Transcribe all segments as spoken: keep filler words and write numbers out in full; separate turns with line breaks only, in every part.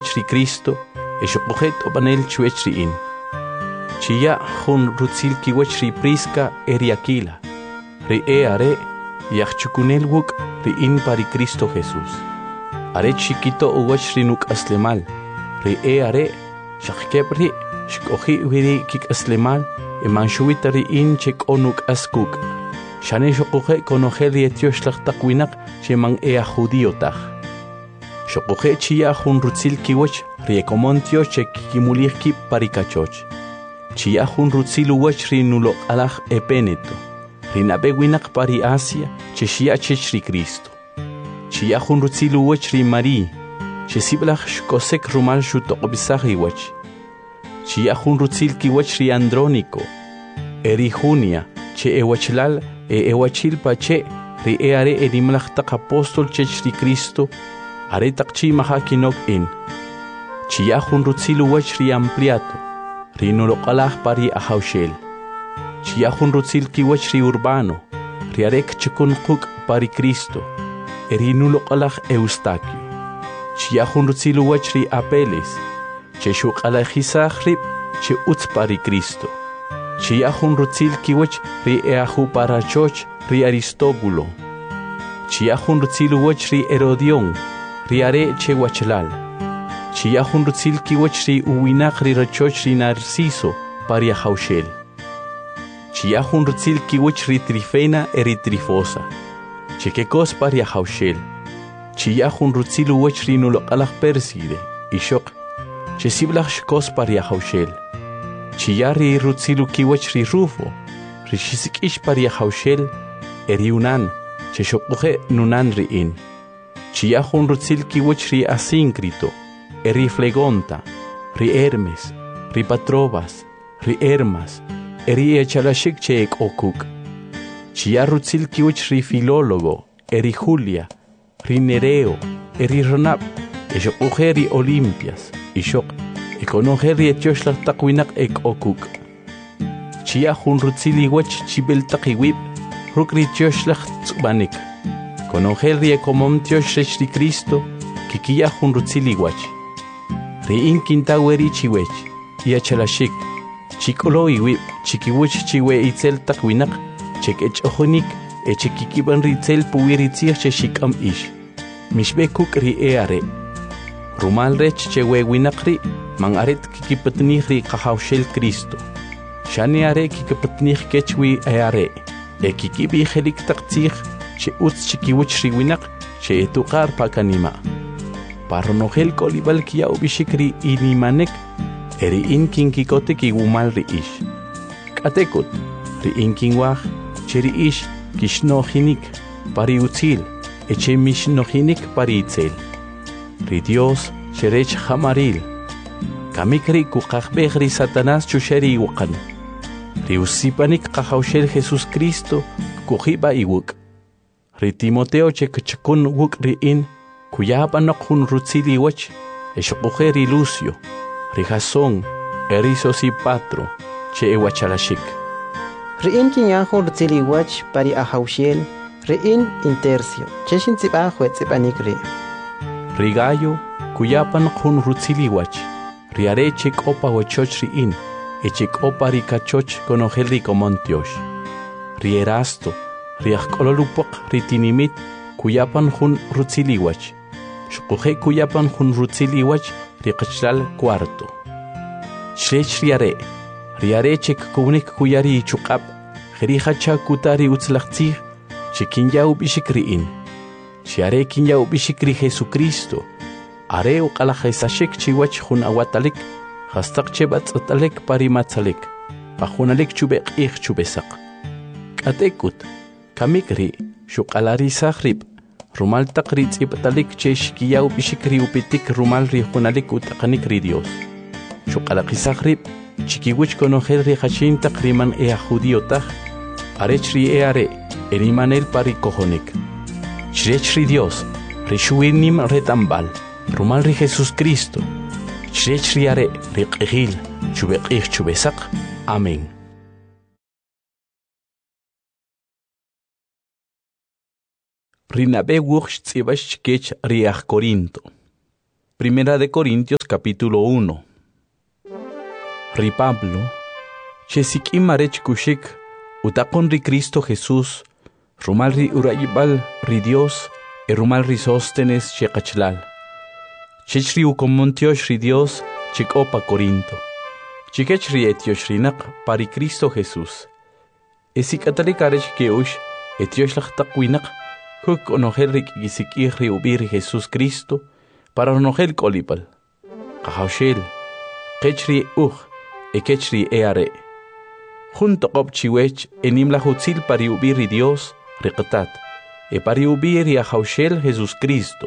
ri Cristo, eshoqojet opanel chuech ri in. Chia hun rutzil kiwech ri Prisca eri Aquila, ri e are, yachchukunel wuk ri in pari Cristo Jesús. Are chiquito uwech ri nuk aslemal, ri e are, shakep ri, shkohi wiri kik aslemal, e manshuita ri in chek onuk askuk. Shane shoqoje konojel ri etiosh takwinak che man ea judío taj. Shoqoje chia hun rutzil kiwech ri ekomontio che kimulir kip parikachoch. Chia hun rutzil uwech ri nulo alaj epeneto. Ri nabe winak pari Asia che shia chech ri Cristo. Chia hun rutzil uwech ri Mari che siblach shkosek rumal shutoqbisaj iwech. Chia hun rutzil kiwech ri Andrónico. Eri Junia che ewachlal e ewachil pache ri e are edimlach tak apostol chech ri Cristo are takchi maha kinok in. Chia hun rutzil uwech ri Ampliato ri nuloqalaj pari ahaushel. Chia hun rutzil kiwech ri Urbano ri arek chikun quk pari Cristo eri nuloqalaj Eustaquio. Chia hun rutzil uwech ri Apeles che shuqalajisaj rib che utz pari Cristo. Chia hun rutzil kiwech ri eahu parachoch ri Aristóbulo. Chia hun rutzil uwech ri Herodión ri are che wachlal. Chia hun rutzil kiwech ri uwinak ri rachoch ri Narciso pari ahaushel. Chia hun rutzil kiwech ri Trifena eri Trifosa. Chekekos pari ahaushel. Chia hun rutzil uwech ri nuloqalaj Perside ishok. Che siblach shkos pari ahaushel. Chia ri rutzilu kiwech ri Rufo, ri shisikish pari ahaushel, eri unan, che shoqoje nunan ri in. Chia hun rutzil kiwech ri Asíncrito, eri Flegonta, ri Hermes, ri Patrobas, ri Hermas, eri echalashik che ek okuk. Chia rutzil kiwech ri Filólogo, eri Julia, ri Nereo, eri Ronab, eshoqoje ri Olimpias, ishok. Ekonoje ri etiosh takwinak ek okuk. Chia hun rutzil iwech chibel takiwib, ruk ri etiosh tzubanik. Konoje ri ekomomtiosh rech ri Cristo, kikia hun rutzil iwech. Ri in kintaweri chiwech, ia chalashik. Chikolo iwib, chikiwech chiwe itzel takwinak, chek ech ojonik, e chikikiban ritzel puwiritzir che shikam ish. Mishbekuk ri eare. Rumal rech che we winakri, man aret kikipatnih ri kahaushel Cristo. Shani are kikipatnih kechwi eare. E kikibi helik taktzich, che utz chikiwich ri winak, che etukar pakanima. Parronogel kolibal kia ubishikri inimanek, eri in kinkikote kigumal ri ish. Katekut, ri in kingwach, che ri ish kishnohinik, pari utzil, eche mishnohinik pari itzel. Ri Dios cherech hamaril. Kamikri kukakbeh ri Satanás chusheri iwakan. Ri usipanik kahaushel Jesus Cristo kuhiba iwuk. Ri Timoteo chekchakun wuk ri in kuyapanok hun rutzili wach eshokuhe ri Lucio. Ri Jasón eri Sosipatro che ewachalashik.
Ri in kinyahun rutzili wach pari ahaushel ri in intercio. Cheshin tzibah huetzipanik ri.
Rigayo, kuyapan kun rutziliwach, riare chek opa wachoch ri in, echek opa rikachoch konogel rikomontiosh. Rierasto, riachkololupok ritinimit, kuyapan hun rutziliwach. Shkuhe kuyapan hun rutziliwach, rikachlal cuarto. Shrech riare, riare chek kunik kuyari chukap, jerihacha kutari utzlachtzih, chekinyau bishikri in. Shiare kinya ubishikri Jesucristo. Are uqalajisashik chiwach hun awatalik. Hastak chebat atalek parimatzalik. Pahunalik chubek ich chubesak. Katekut. Kamikri. Shukalari sahrib. Rumal takrit ipatalik cheshkiya ubishikri upitik rumal ri hunalik utakanik ri Dios. Shukalaki sahrib. Chikiwich konojel ri hashin takriman ea judío taj. Arech ri eare. Erimanel parikohonik. Shrech ri Dios, rishuinim retambal, rumal ri Jesus Cristo, shrech ri are, ri qihil, chubeqih chubesak, amén. Rinabe wuch tzibash kech riach Corinto. Primera de Corintios capítulo uno. Ri Pablo, chesik imarech kushik, utaqon ri Cristo Jesús, rumal ri urayibal ri Dios, e rumal ri Sóstenes chekachlal. Chech ri ukomontiosh ri Dios, chikopa Corinto. Chikech ri etiosh rinak pari Cristo Jesús. Esik atalikarech keush, etiosh lachtakwinak, huk onogel rik gisik ri ubiri Jesús Cristo, para onogel kolipal. Kahaushel, kechri uj, e kechri eare. Junto qop chiwech, enim la hutzil pari ubiri Dios, riqtat, e pari ubiri a haushel Jesús Cristo.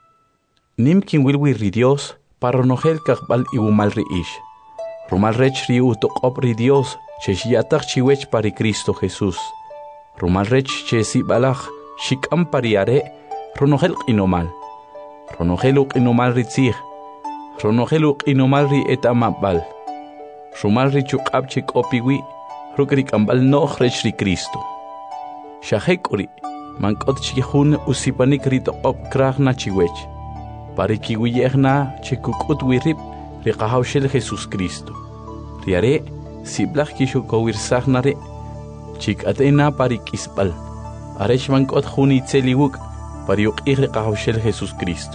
Nim kin wilwi ri Dios, para onogel kakbal iwumal ri ish. Rumal rech ri utoqop ri Dios, cheshiatak chiwech pari Cristo Jesús. Rumal rech chesi balach, shikam pari are, ronogel inomal. Ronogeluk inomal ri tzig, ronogeluk inomal ri etamabal. Rumal ri chukab chik opiwi, rukrik ambal noch rech ri Cristo. Shahekuri, mankot chihun usipanik ri toqop kragna chiwech. Parikiwiyegna chikukut wirip ri qahawshel Jesús Cristo. Riare, siblach kishukowirsagna re, chik atena parikisbal. Arech mankot juni tseliwuk, pariuk ri qahawshel Jesús Cristo.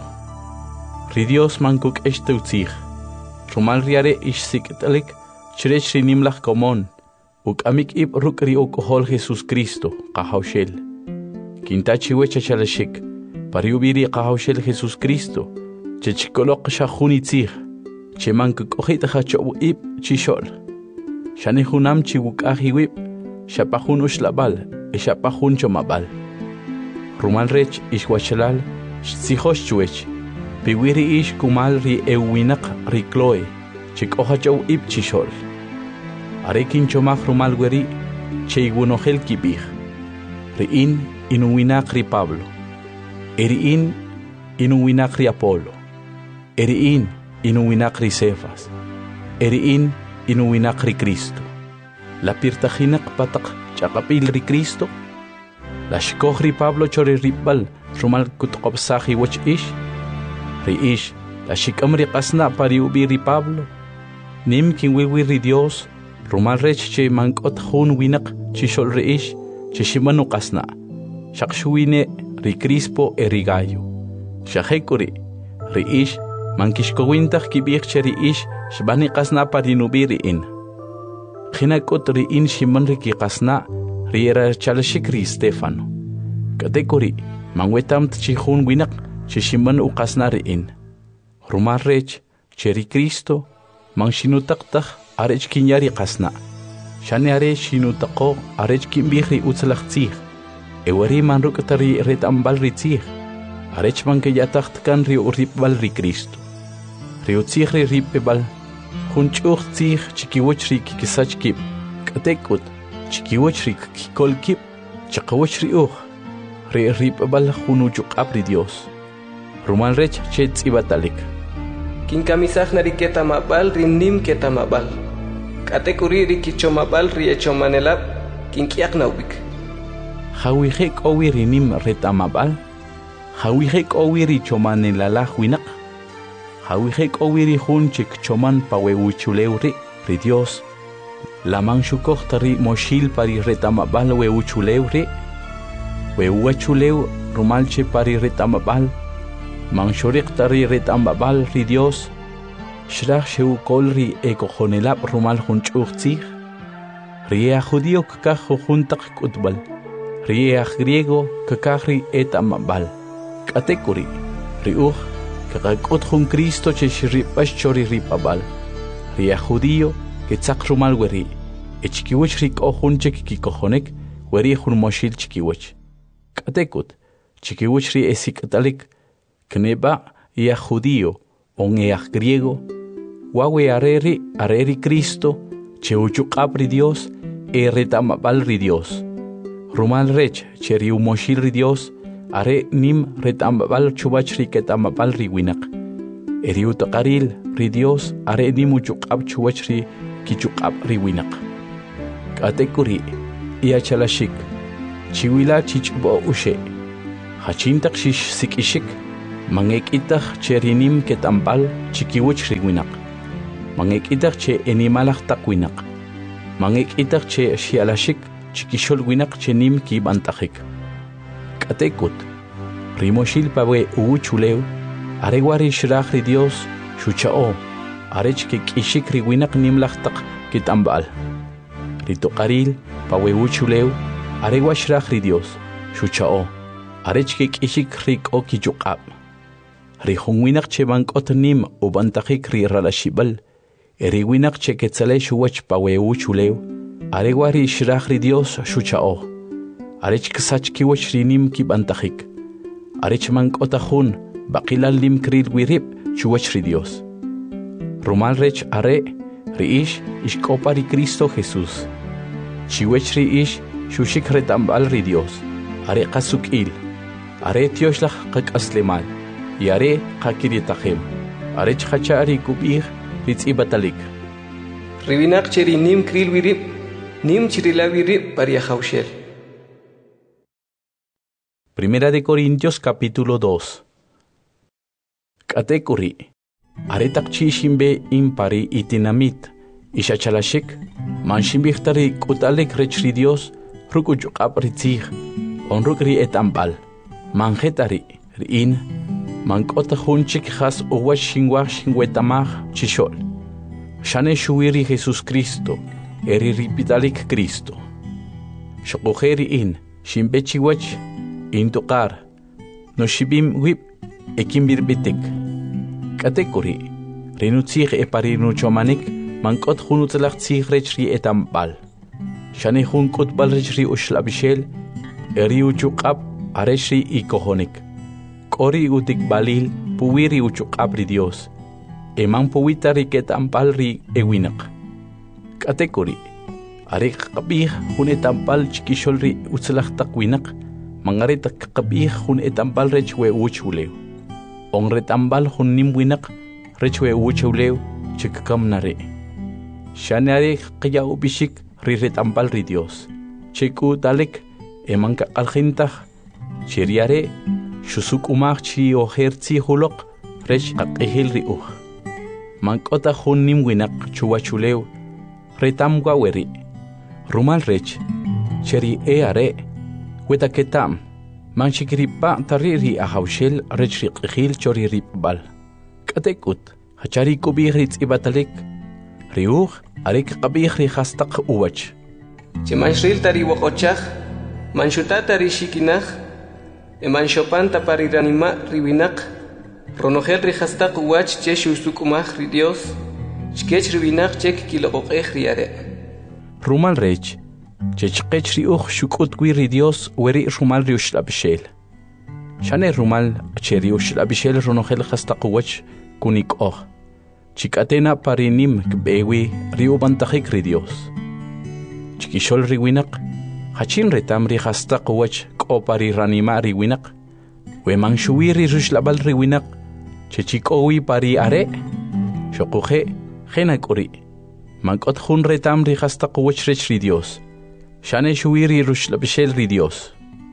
Ri Dios mankuk eshteutzig. Rumal riare ishsikitalik, chirech rinimlach komon, uk amik ib ruk ri okohol Jesús Cristo, qahawshel. Kintachi wecha chalashik, pariubiri qahawshel Jesús Cristo, chechikolok shahuni tzig, che mankuk ohit hachobu ib chishol. Shani hunam chiwuk ahiwib, shapahun ushlabal, e shapahun chomabal. Rumal rech ishwachalal, shtsihosh chuech, piwiri ish kumal ri ewinak ri Chloe, chik ohachow ib chishol. Arekin chomach rumal weri, che igunohel kibich. Riin inuwinak ri Pablo. Eriin inuwinak ri Apolo. Eriin inuwinak ri Cefas. Eriin inuwinak ri Cristo. La pirtajinak patak chakapil ri Cristo. La shkoh ri Pablo chori ribal rumal kutkopsahi wach ish. Ri ish, la shikam ri qasna pari ubi ri Pablo. Nim kin wiwi ri Dios, rumal rech che mankot hun winak chishol ri ish, che shimanu qasna. Shakshuine ri Crispo e ri Gallo. Shahekuri, ri ish, mankishkowintach kibich che ri ish, shbani qasna pari nubi ri in. Khinakot ri in shiman ri ki qasna, riera chalashik ri Stefano. Katekuri, mangwetam tchihun winak, chishiman uqasna riin. Rumal rech, cheri Cristo, mang shinutaktak arech kinyari qasna. Shani are shinutako arech kimbihri utzalak tzig. Ewari man rukatari ret ambal ri tzig. Arech man kayataktkan ri uripbal ri Cristo. Ri utzig ri ripebal. Hunchuch tzig chikiwach ri kikisach kip. Katekut, chikiwach ri kikol kip. Chakawach ri uch. Ri ripebal hunuchuk apri Dios. Rumal rech chet ibatalik.
Kin kamisah nari keta mabal rim keta mabal. Kate kuriri kicho mabal ri echo manelab kin kiak naubik.
Hawihek owi rinim reta mabal. Hawihek owi ri chomanelala winak. Hawihek owi ri hun chik choman pawe uchuleuri ri Dios. Lamang shukok tari moshil pari reta mabal we uchuleuri. We uachuleu rumal che pari reta mabal. Mang shurik tari ret ambabal ri Dios, shrach sheu kol ri ekojonelab rumal hunchuch tzig, riea judío kakaj juntak kutbal, riea griego kakaj ri et ambabal, katekuri, ri uj, kakakot jun Cristo che shiripash chori ripabal, riea judío ketzak rumal weri, echkiwich rik ojun chek kikojonek, weri jun moshil chikiwich. Katekut, chikiwich ri esikatalik, Kneba ia judío, on ea griego, wawe areri, areri Cristo, cheuchukapri Dios, e retamabal ri Dios. Rumal rech, cheri umoshil ri Dios, are nim retamabal chubach ri ketamabal ri winak. Eri utakaril ri Dios, are nim uchukap chubach ri kichukap ri winak. Katekuri, ia chalashik, chiwila chichbo ushe, hachintak shish sikishik, Mangek itah che rinim ketampal chikiwich rigwinak. Mangek itah che animalak takwinak. Mangek itah che shialashik chikishol winak che nim ki bantajik. Katekut. Rimoshil pawe uwuchuleu. Aregwari shirahri Dios shuchao. Arech ke kishik rigwinak nimlachtak kitambal. Ritokaril pawe uwuchuleu. Aregwa shirahri Dios shuchao. Arech ke kishik rik o kijukab. Rihungwinak che bankot nim u bantajik ri ralashibal. Eriwinak che ketzale shuwach pawe uwuchuleu. Aregwari shirahri Dios shuchao. Arech ksach kiwach rinim ki bantajik. Arech mankotajun bakilal lim kril wirib shuwach ri Dios. Rumal rech are riish ishkopa ri Cristo Jesús. Chiwech riish shushik retambal ri Dios. Are kasukil. Are tioshlach kak aslemal. Y are kakiritajem. Arech hachari kubir ritz ibatalik.
Ribinak cheri nim kril wirib. Nim chirila wirib paria haushel.
Primera de Corintios capítulo dos. Katekuri. Aretak chishimbe impari itinamit. Ishachalashik. Manshimbichtari kutalek rechri Dios. Rukuchukap ritzig. Onrukri etambal. Manjetari. Rin. Mankota hunchik has uwach shingwach shingwetamach chishol. Shane shuiri Jesus Cristo. Eri ripitalik Cristo. Shokojeri in. Shimbechiwach. Intukar. No shibim wip. Ekimbirbitik. Katekuri. Rinutzig eparinuchomanik. Mankot hunutzlach tzig rechri etambal. Shane hunkot balrechri ushlabishel. Eri uchukab. Areshri ikohonik. Kori utik balil. Puwiri uchukab ri Dios. Eman puwitari ketampal ri ewinak. Katekuri. Arik kabih hun etampal chikishol ri utzlach takwinak. Mangarita kabih hun etampal rechwe uchuleu. On retambal hun nimwinak rechwe uchuleu chikakam nare. Shanare kaya ubishik ri retambal ri Dios. Chiku dalek emanka alkhintah. Chiriare shusuk umach chi oherzi hulok rech akehil ri uh. Mankota hun nimwinak chuwachuleu. Retam gaweri. Rumal rech. Cheri e are. Weta ketam. Manchikripa tariri ahaushel rechri qihil chori ripbal. Katekut. Hachari kubih ritz ibatalik. Riuch arik qabih ri khastaq uwach.
Chemanshil tari wakochach. Manshuta tari shikinach. Emanchopan tapariranima ribinak. Ronogel ri khastaq uwach che shusukumach ri Dios. Chkech ribinak chek kiloqoqeh riare.
Rumal rech. Chechkech riuch shukut ri Dios weri rumal riushlabishel. Shane rumal cheriushlabishel ronogel khastaqwach kunik oh. Chikatena parinim kbewi riubantajik ri Dios. Chikishol riwinak. Hachin retam ri khastaqwach kopari ranima riwinak. Weman shuwiri rushlabal riwinak. Chechikowi pari are. Shokuhe genakuri. Mankot hun retam ri khastaqwach rech ri Dios. Shane shuwiri rushlabishel ri Dios.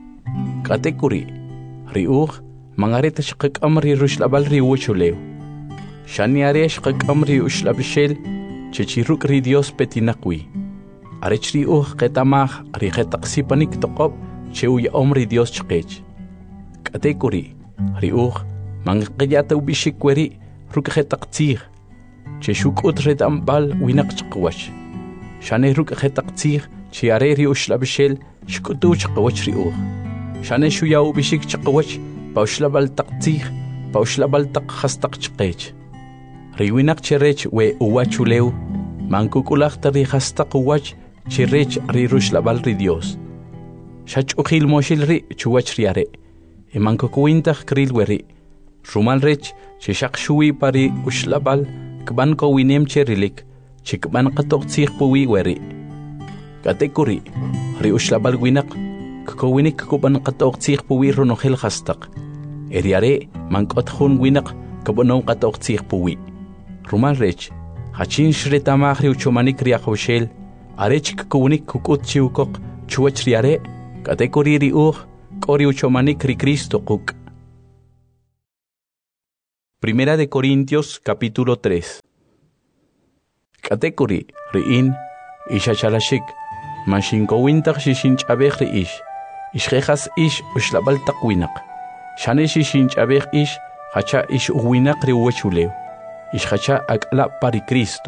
Katekuri. Riuch mangareta shqik amri rushlabal ri wuchuleu. Shani are shqik amri ushlabishel chechiruk ri Dios petinakwi. Arech riuch ketamach ri ketaqsipanik toqob cheuya omri Dios chqech. Katekuri. Riuch mangqiyata ubishikweri ruk ketaqtzig. Cheshuk utret ambal winak chqwach. Shane ruk ketaqtzig chiare ri ushlabishel shkutu chqwach riuch. Shane shuya ubishik chqwach paushlabal taqtzig paushlabal taq khastaq chqech. Riwinak cherech we uwachuleu mankukulach tari khastaq uwach cherech ri rushlabal ri Dios. Shach ukhil moshil ri chuwach riare. E mankukuintach kril weri. Rumal rech cheshak shui pari ushlabal kban ko winem cherilik chikban qatoqtzig puwi weri. Katekuri ri ushlabal winak ko winik kuban qatoqtzig puwi ronogel khastaq. Eriare mankot hun winak kubonon qatoqtzig puwi. Rumal rech hachin shretamach ri uchomanik ri akhwshel arech kunik kukut chiukok chuwach riare. Katekuri ri uh kori uchomanik ri Cristo kuk. Primera de Corintios capítulo tres. Katekuri riin ishachalashik mashinkowintaq shishinch'abej riish ishqejas ish ushlabaltaq winaq shane shishinch'abej ish hacha ish uwinaq riuwechulew ish hacha ak'la pari Cristo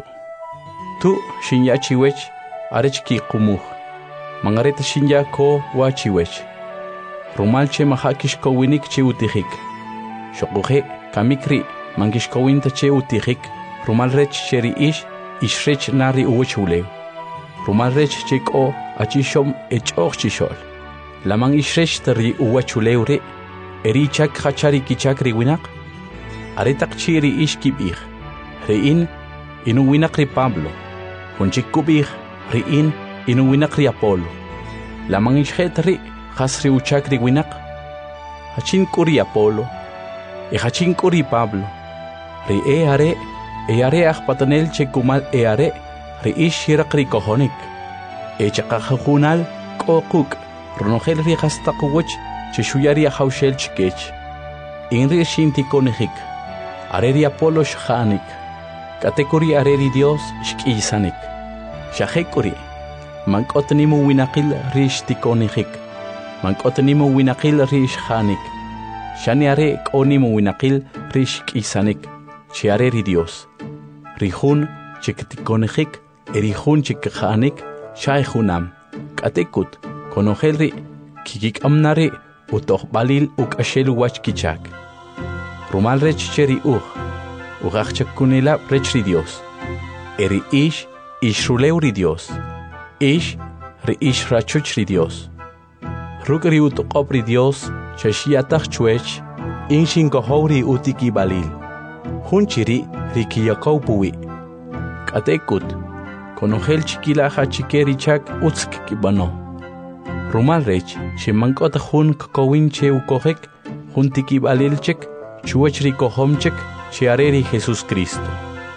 tu shinyachiwech arech kiqumuj mangareta shinya ko wachiwech rumalche mahakishkowinik che utijik shoquje kamikri mangishkowinta che utijik rumalrech cheri ish ishrech nari uwechulew rumalrech cheko achishom ech'oq chishol lamang ishrech tari uwechulew re erichak hachari kichak riwinaq aretaq chiri ish kibij rein inuwinaq ri Pablo hunchik kubij rein inuwinaq ri Apolo lamang ishjet ri hasri uchak riwinaq hachin kuri Apolo e hachin kuri Pablo ri e are e are ajpatanel chekumal e are ri ish hiraq ri kojonik e chaqajunal k'oquk ronojel ri hastaqwech cheshuyari ajawshel chkech inri shintikonijik are ri Apolo shjanik katekuri are ri Dios shk'isanik shajekuri mank'otnimu winaqil ri shtikonijik mank'otnimu winaqil ri shjanik shani are k'onimu winaqil ri shk'isanik chi are ri Dios ri jun chiktikonijik eri jun chikjanik shay junam katekut konojel ri kikik'amnari utojbalil uk'axel wach kichak rumal rech cheri uj ujajchakunila rech ri Dios eri ish ishrulew ri Dios ish ri ish rachuch ri Dios ruk ri utoqob ri Dios chashiataj chwech inshin kojow ri utiki balil jun chiri ri kiyakow puwi katekut konojel chikila hachikeri chak utzk kibano rumal rech shimankot jun kokowin che ukojek jun tiki balilchek chuwech ri kohomchek che areri Jesus Cristo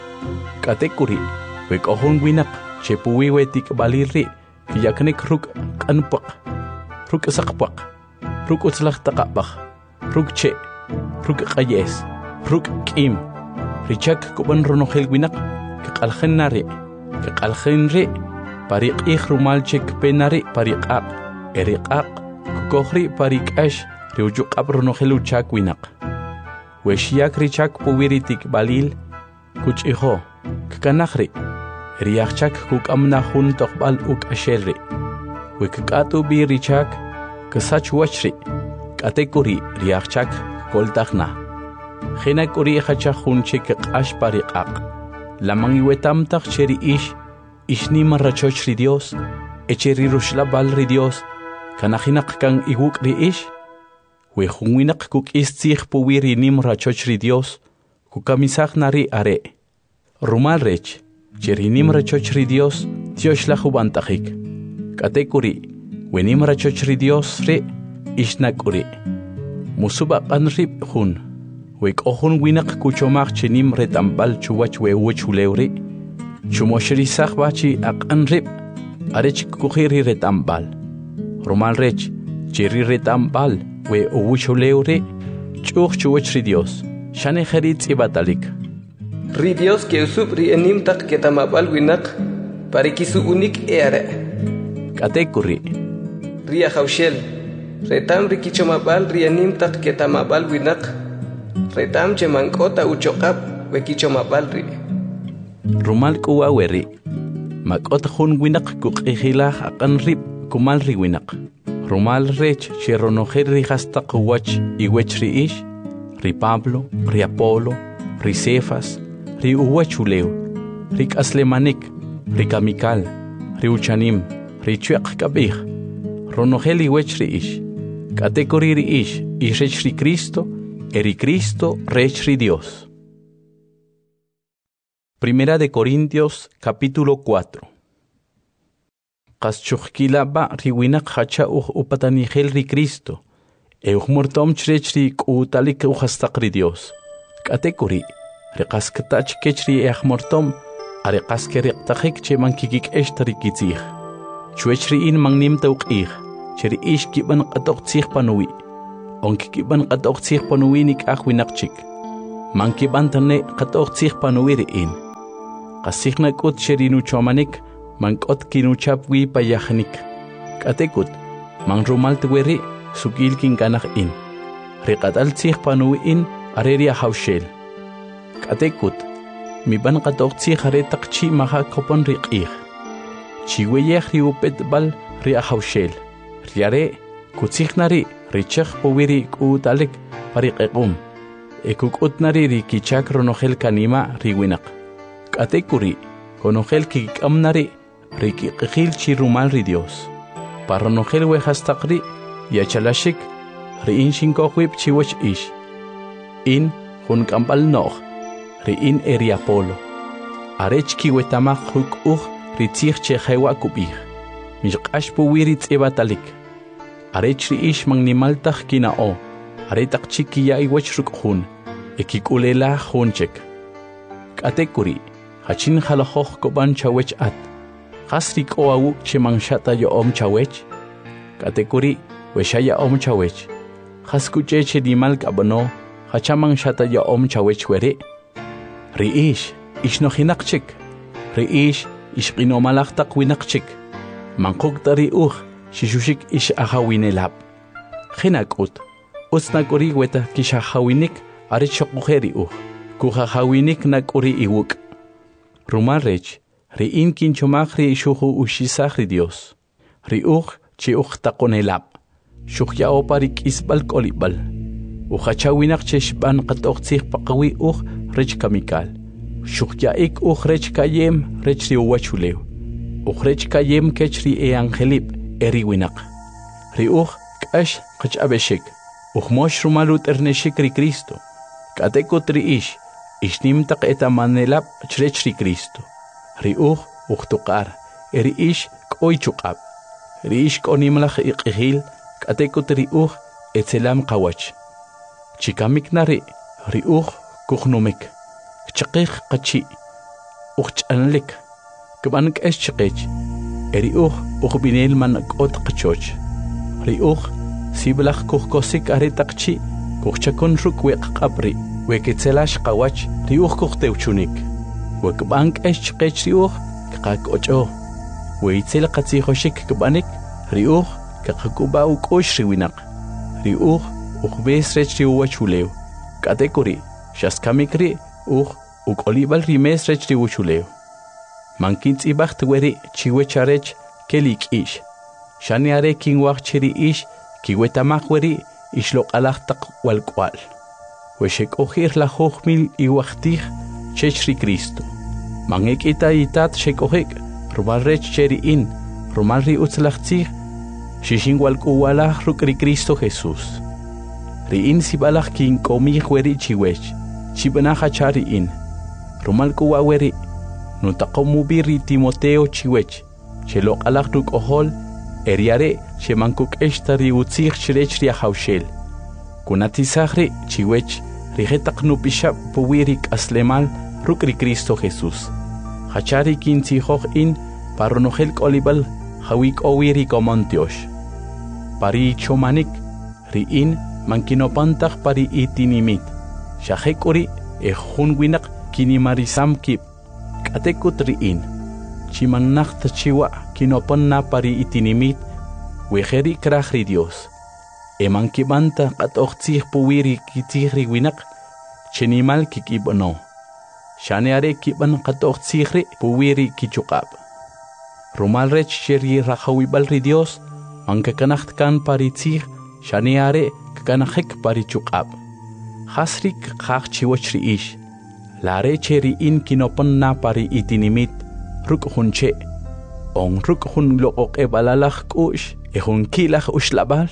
katekuri we kohon winaq che puwi we tik balirri yaknek ruk kanpaq ruk saqpaq ruk utzlaq taqapaq ruk che ruk qayes ruk kim richak kuban ronojel winaq qalkhin nari qalkhin ri pariq ih rumal chek penari pariqaq eriqaq kokri pariqash riujuqab ronojel uchak winaq weshiak richak puwiritik balil kuchiho kanahri riachak kukamna hun toqbal uk ashelri wekatu bi richak kasach wachri katekuri riachak koltagna khina kuri khacha hun chek qash pariqaq lamang iwetam taq cheri ish ishni marrachoch ri Dios echeri rushla bal ri Dios kanajinaq kan iguk ri ish we junwinaq kuk istzig puwiri nim rachoch ri Dios kukamisaq nari are rumal rech cheri nim rachoch ri Dios tioshla jubantajik katekuri we nim rachoch ri Dios re ishnakuri musuba qanrib jun we kohun winaq kuchomaq chinim retambal chuwach we wuchulewri chumoshri saqbachi aqanrib arech kukhiri retambal rumal rech cheri retambal we uwuchulewri chuq chuwach ri Dios shane kharit ibatalik
ri Dios que usub ri enim taq que tamabal winaq parikisu unik eare
katekuri
ri ajawshel retam ri kichomabal ri enim taq que tamabal winaq retam che mankota uchoqab we kichomabal ri
rumal kuwa weri makot jun winaq kuqijilaj aqanrib kumal ri winaq rumal rech cheronojer ri hastaq wach iwech ri ish ri Pablo ri Apolo ri Cefas ri uwachulew ri kaslemanik ri kamikal ri uchanim ri chueq kabij ronojel iwech ri ish katekuri ri ish irech ri Cristo eri Cristo rech ri Dios. Primera de Corintios capítulo cuatro. Qaschuqkilaba riwinaq hacha uj upatanijel ri Cristo e uj mortom chrech ri k'utalik ujastaq ri Dios katekuri ri qaskatach kech ri ej mortom ari qaskeriqtajik che mankikik'ex tarikitzij chuech ri in mangnim tawq'ij che ri ix kiban qatoq tzij panuwi onkikiban qatoq tzij panuwi nik'aj winaq chik manki bantane qatoqtsih panuwiri in qasigna kut sherinu chomanik mankot kinu chapwi payahnik katekut man rumal tweri sukil kin kanach in riqatal tsih panuwi in areria haushel katekut mi ban qatoqtsih are taqchi maha kopon riqih chiweyeh riupet bal ria haushel riare kutsikhnari richakh powiri kutalik pariqequm ekukutnari rikichak ronogel kanima riwinak katekuri konogel kikamnari rikiqil chirumal ri Dios paronogel wehastaqri yachalashik ri in shinkoqwip chiwach ish in hun kampal nog ri in eriapolo arech kiwetamaq huk uj ritzih chehewa kubih miqash powiri tsebatalik arech ri ish magnimaltaj kinao aretak chiki ya iwach rukhun ekikulela hunchek katekuri hachin halahoj koban chawech at khasri koawu chemangshata yo om chawech katekuri weshaya om chawech khaskuche chedimal kabano hachamang shata yo om chawech were riish ishnohinaqchik riish ishqinomalaqtaq winaqchik manquk tari uj shishushik ish ahawinelab khinakut Usnakuri weta kishahawinik arichoqujeri uj kujahawinik nakuri iwuk rumarech ri in kinchomajri shuju ushisajri Dios ri uj chi uj taqonelab shuqya opari kisbal kolibal ujachawinak cheshban qatoqtsij paqawi uj rech kamikal shuqya ik uj rech kayem rech ri uwachulew uj rech kayem kechri e angelib eri winak ri uj k'ax qach'abeshik Ujmosh rumalut erneshik ri Cristo. Katekut ri ish, ishnim taq etamanelab chrech ri Cristo. Ri uj ujtuqar, eri ish k'oy chuqab. Ri ish k'onimlaj iqihil, katekut ri uj etzelam qawach. Chikamik nari, ri uj kujnumik. Chaqij qachi, ujch'anlik. Kban k'esh chiqech. Eri uj ujbinel man k'ot qachoch. Ri uj Siblach kuhkosik aretaqchi kuhchakun ruk weqqabri weketzelash qawach riuj kuhteuchunik wekbank esh qech riuj qaqocho weitzel qatzijoshik kbanik riuj qaqkuba ukosh riwinaq riuj ujbes rech riuwachulew katekuri shaskamikri uj ukolibal rimes rech riuchulew mankins ibacht weri chiwecharech kelik'ish shani are kinwaq chiri ish kiwetamajweri ishloq alajtaq walkwal weshekojir la jojmil iwachtij chechri Cristo mangekita itat shekojek rumal rech cheri in rumal ri utzlajtzij shishin walkuwalaj rukri Cristo Jesús ri in sibalaj kinkomij weri chiwech chibanaja chari in rumal kuwaweri nutaqomubiri Timoteo chiwech cheloq alaj ruk ohol Eriare shemankuk eshtari utzig chrech ria haushel kunatisagri chiwech rigetaq nupishab puwirik aslemal rukri Cristo Jesús hachari kintzijoj in paronogel kolibal hawik owiri komontiosh pari chomanik ri in mankinopantaq pari itinimit shajekuri ejun winak kinimarisam kip katekut ri in chimanaqta chiwa kinoponna pari itinimit wejeri krajri Dios emankibanta qatoqtzij puwiri kitzijri winak chenimal kikibono shaneare kiban qatoqtzijri puwiri kichuqab rumal rech cheri rajawibal ri Dios mankakanacht kan pari tzij shaneare kakanajek pari chuqab hasrik qaj chiwachri ish lare cheri in kinoponna pari itinimit ruk hunche on ruk hun loqoq e balalaj kush e hun kilaj ushlabal.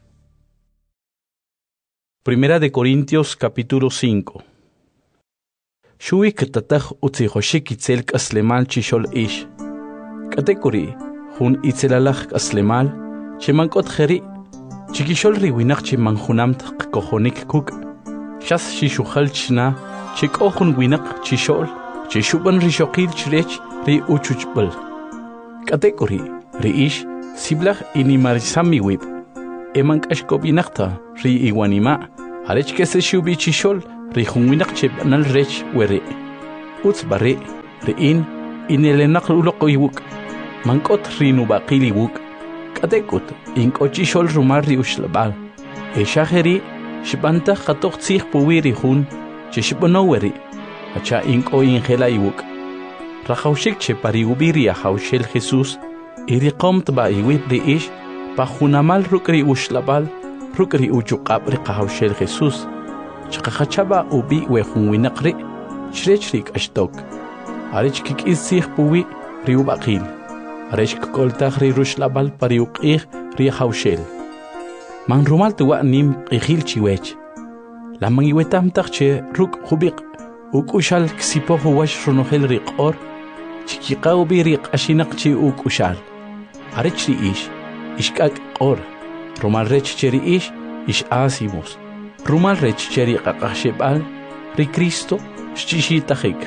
Primera de Corintios capítulo cinco. Shui ktataj utzijoshik itzel kaslemal chishol ish. Katekuri hun itzelalaj kaslemal chemankot jeri chikishol riwinaq chimanjunamt kojonik kuk shas shishuhal chna chikohun winaq chishol chishuban rishokil chrech ri uchuchbal katekuri ri ish siblaj inimarisami wib emank ashkobinaqta ri iwanima arech kese shubi chishol ri junwinak chep nal rech were uts bare ri in inelenak uloq iwuk mankot rinu baqili wuk katekut inkochi shol rumar ri ushlabal e shaheri shibanta khatoq tsig puwiri hun chishbonoweri acha inko ingela iwuk rahawshik che pari ubiri hawshel Jesus iri qomt ba iwip ri ish pa hunamal rukri ushlabal rukri ujuqab ri hawshel Jesus chaqachaba ubi we hunwinaqri chrechrik ashtok arich kik isig puwi ri ubaqil arich koltag ri rushlabal pari uqih ri hawshel man rumal tuwa nim qihil chiwech lamang iwetam taqche ruk khubiq ukushal ksipo huwash runohel ri qor chiqiqaw bi ri qashinaq chi ukushal arich ri ish ishkak qor rumal rech cheri ish ish asimos rumal rech cheri qaqashebal ri Cristo shishi takhik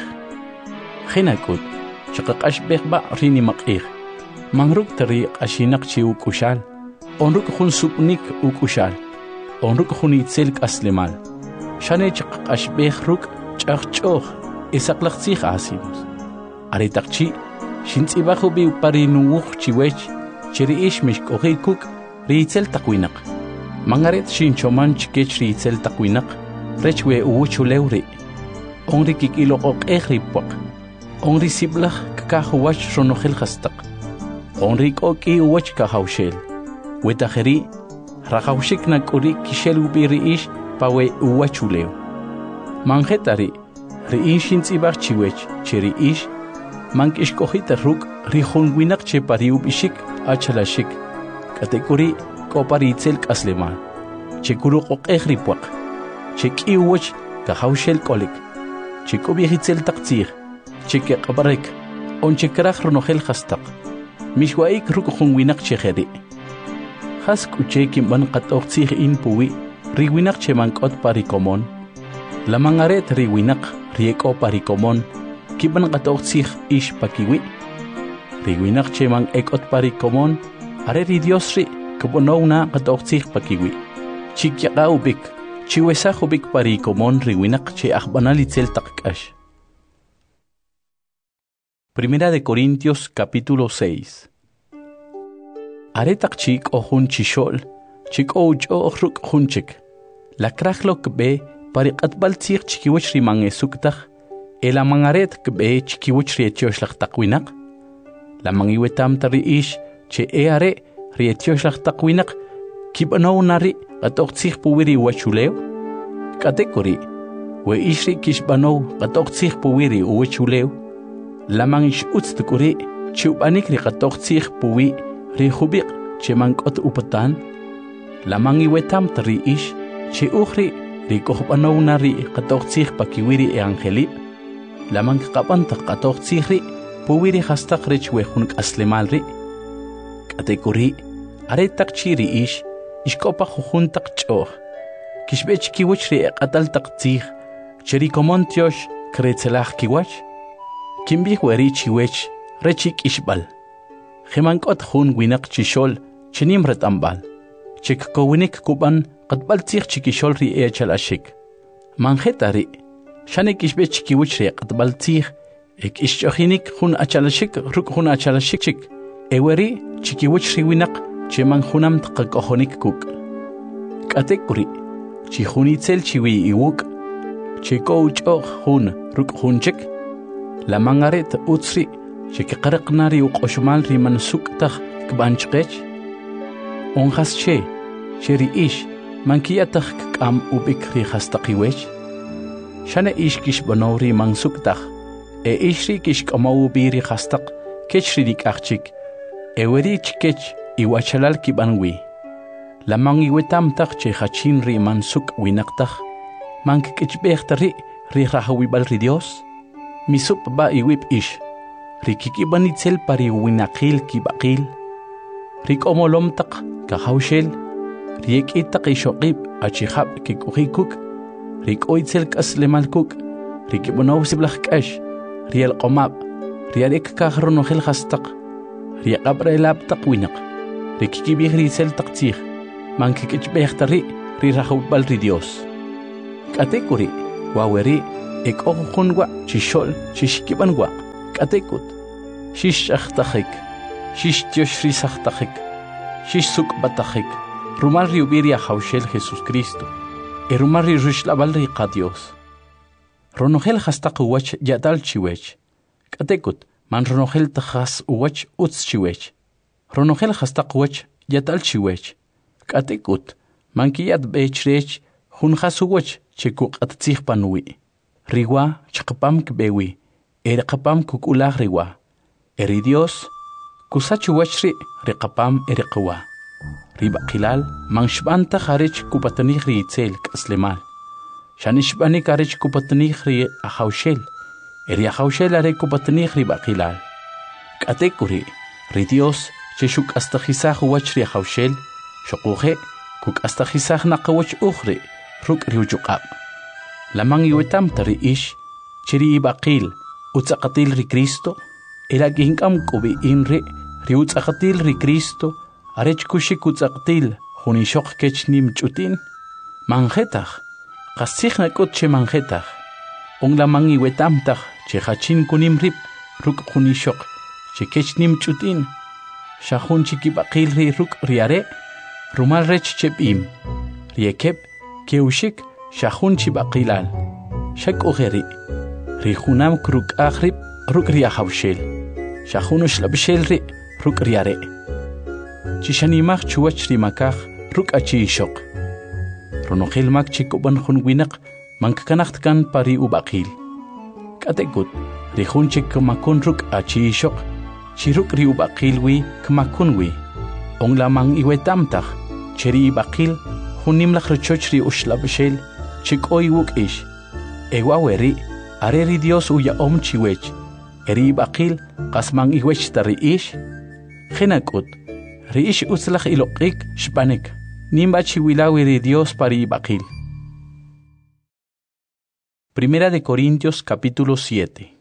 khinakut chaqash beba rini maqih manruk tari qashinaq chi ukushal onruk khun supnik ukushal onruk khun itzel aslemal shane chaqash behruk chaqchoh isaqlaqsi asimos aritaqchi shintsibahu bi parinuuq chiwech cheri ish mishkohikuk riitzel taqwinaq mangaret shinchoman chikech riitzel taqwinaq rechwe uwchulewri onri kikiloqoq ehripaq onri siblaq kakahuwach ronohel khastaq onri koki uwach kahawshel wetajeri raqawshik nakuri kishel ubiri ish pawe uwachulew manjetari ri inshin tsibaq chiwech cheri ish mankish kohita ruk ri khunwinaq che pariu bishik achalashik katekuri koparitzel kasleman chekuru qoqehripaq cheki uwach kahawshel kolik chekobihitzel taqtsir cheke qabarek on chekraj ronohel khastaq mishwaik ruk khunwinaq chejeri khas kucheki ban qatoqtsir in puwi riwinaq chemankot parikomon lamangaret riwinaq rieko parikomon kiban qatoqtsir ish pakiwi riwinaq cheman ekot parikomon are ri Dios ri kubonowna qatoqtsir pakiwi chikyaqaubik chiwesajubik parikomon riwinaq che ajbanalitzel taqkash. Primera de Corintios capítulo seis. Aretak chik o hun chishol, chik o ucho ruk hunchik. La krajlok be pariqatbal tsik chikiwich rimang esuktak, el amangaret kbe chikiwich rietioslak takwinaq. La mangiwetam tari ish che e are rietioslak takwinaq, kibanaw nari qatoqtsik puwiri wachulew. Katekori, we ishri kishbanaw qatoqtsik puwiri uwachulew. Lamang ish utstukuri chiubanik ri qatoqtsik puwi ri hubiq che mankot upatan lamang iwetam tari ish che ukhri ri kohbanaw na ri qatoqtsik pakiwiri e angeli lamang qapan ta qatoqtsik ri puwiri hastaq ri chwehun aslemal ri katekuri are takchi ri ish ishkopa khujun taqchoh kishbech kiwich ri qatal taqtsik cheri komontiosh kretzelaj kiwach kimbi weri chiwech rechik ishbal Gemankot hun winak chishol chinim retambal chik kowinik kuban qatbal tsik chikishol ri echalashik manjetari shanik ishbe chikiwich ri qatbal tsik ek ishchohinik hun achalashik ruk hun achalashik chik eweri chikiwich ri winak cheman hunam tqakohonik kuk katekuri chi hunitzel chiwi iwuk chiko uchoq hun ruk hunchik la mangaret utsri chiki qaraqnari uqoshmal ri mansuktaj kbanchqech onjas che cheri ish mankiyataj k'am ubik ri hastaqiwech shana ish kish banawri mansuktaj e ishri kish k'amaw biri hastaq kechri dik'aqchik eweri chkech iwachalal kibanwi lamang iwetamtaj che hachin ri mansuk winaqtaj mankik'chbejtari ri rahawibal ri Dios misup ba iwip ish rikikibanitzel pari winaqil kibaqil rikomolomtaq kahawshel riekitaq ishoqib achihab kikuhikuk rikoitzel kaslemalkuk rikibonaw siblaqkash riel qomab rialek kahronojel hastaq riaqabrelabtaq winaq rikikibihritzel taqtsij mankikichbejtari rirahawbal ri Dios katekuri waweri ek okhunwa chishol chishkibanwa katekut shish akhtakhik shish tioshri sakhtakhik shish sukbatakhik rumal riubiria haushel Jesus Cristo e rumal rishlaval riqa Dios ronogel hastaq uwach yadal chiwech katekut man ronogel takhas uwach uts chiwech ronogel hastaq uwach yadal chiwech katekut man kiyat bechrech hun khasuwach chekuk attsig panwi riwa chqapam kbewi er qapam kukulah riwa eri Dios kusachu wachri riqapam eriqwa riba qilal manshbanta kharij kupatani ritzel kaslemal shanishbani karij kupatani ri ahawshel eri ahawshel are kupatani riba qilal katekuri ri Dios cheshuk astajisah wachri ahawshel shoquje kuk astajisah naqawach ukhri ruk riujuqab lamang yuetam tari ish chiri ibaqil utsaqatil ri Cristo era ginkam kubi inri ri utsaqatil ri Cristo arech kushik utsaqatil hunishok kechnim chutin manjetach qasikhna kot che manjetach ong lamang yuetam tach che hachin kunim rip ruk hunishok che kechnim chutin shahun chikibaqil ri ruk riare rumal rech chepim riekep keushik shahun chibaqilal shak ugeri rihunam kruk akhrib ruk riahawshel shahun shlabshel ri ruk riare chishanimach chuwach rimakach ruk achishok ronokhil mak chikuban khunwinak mankakanacht kan pari ubaqil katekut rihun chikmakun ruk achishok chiruk ri ubaqilwi kmakunwi onglamang iwetamtach cheri baqil hunim lakhrochoch ri ushlabshel chikoy wuk ish ewaweri areri Dios uya om chiwech eri baqil qasmang iwech tari ish khinakut ri ish uslakh iloqik shbanek nimba chiwilawi ri Dios pari baqil. Primera de Corintios capítulo siete.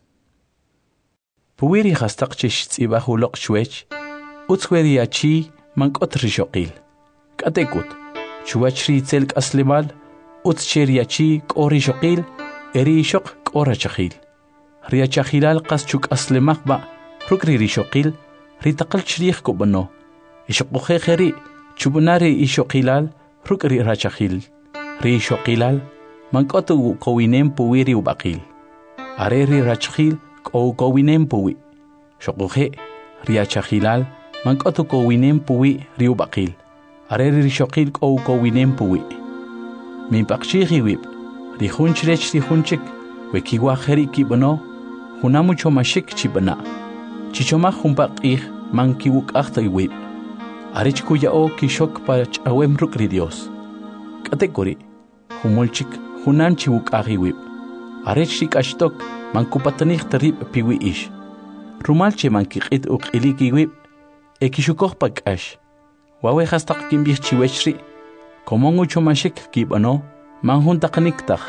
Puwiri hastaq chish tsiba huloq shwech utsweri achi mankot rishoqil katekut chuachri tselk aslimal utscheriachi kori shoqil eri shoq kora chaqil ria chaqilal qas chuk aslimaq ba rukri rishoqil ritaqal chrikh kubano ishoqxe kheri chubunari ishoqilal rukri rachaqil ri shoqilal mankotu kowinem puwiri ubaqil areri rachqil ko kowinem puwi shoqxe ria chaqilal mankotu kowinem puwi ri ubaqil areri rishoqil ko kowinem puwi min paqchihi wib ri hunchrech ri hunchik wekiwa kheri kibano hunamu chomashik chibana chichoma humpaqih mankiwuk akhta wib arich kuyao kishok pach awem rukri Dios katekori humulchik hunan chiwuk ahi wib arich shikashtok mankupatanich tarib piwi ish rumalche mankiqit uqiliki wib ekishukoj pakash wawe hastaq kimbih chiwechri komongu chomashik kibano manhun taqniktaj